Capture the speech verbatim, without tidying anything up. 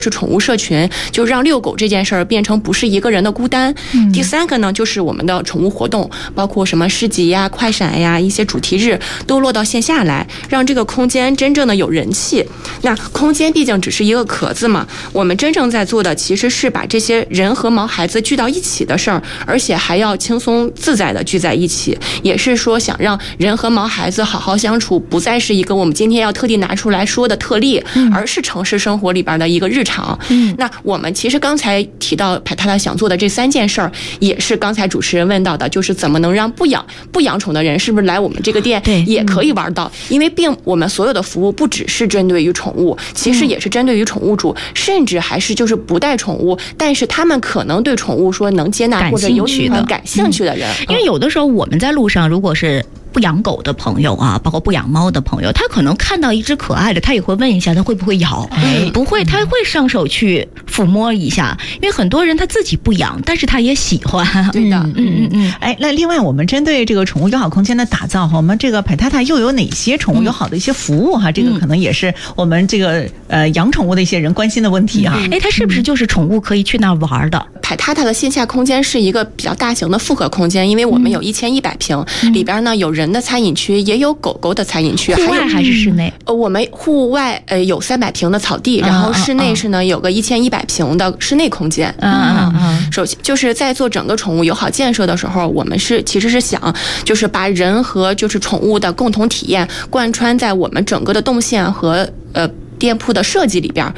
是宠物社群，就让遛狗这件事儿变成不是一个人的孤单。嗯、第三个呢，就是我们的宠物活动，包括什么市集呀、快闪呀、一些主题日，都落到线下来，让这个空间真正的有人气。那空间毕竟只是一个壳子嘛，我们真正在做的其实是把这些人和毛孩子聚到一起的事儿，而且还要轻松自在的聚在一起，也是说想让人和毛孩子好好相处，不再是一个我们今天要特地拿出来说的特例，嗯、而是城市生活里边的一个日常。嗯，那我们其实刚才提到派太太想做的这三件事儿，也是刚才主持人问到的，就是怎么能让不养不养宠的人是不是来我们这个店也可以玩到？嗯、因为并我们所有的服务不只是针对于宠物，其实也是针对于宠物主，嗯、甚至还是就是不带宠物，但是他们可能对宠物说能接纳或者有很感兴趣的人。 嗯、因为有的时候我们在路上，如果是不养狗的朋友啊，包括不养猫的朋友，他可能看到一只可爱的，他也会问一下它会不会咬，哎、不会，他会上手去抚摸一下，因为很多人他自己不养，但是他也喜欢。 对的， 嗯嗯嗯。哎，那另外我们针对这个宠物友好空间的打造哈，我们这个派太太又有哪些宠物友好的一些服务哈？嗯、这个可能也是我们这个呃养宠物的一些人关心的问题哈。 哎、嗯，它是不是就是宠物可以去那玩的？ 派太太的线下空间是一个比较大型的复合空间，因为我们有一千一百平，嗯、里边呢有人的餐饮区，也有狗狗的餐饮区， 户外还是室内？ 呃，我们户外呃有三百平的草地，然后室内是呢有个一千一百平的室内空间。 嗯嗯嗯。 首先就是在做整个宠物友好建设的时候，我们是其实是想就是把人和就是宠物的共同体验贯穿在我们整个的动线和呃店铺的设计里边，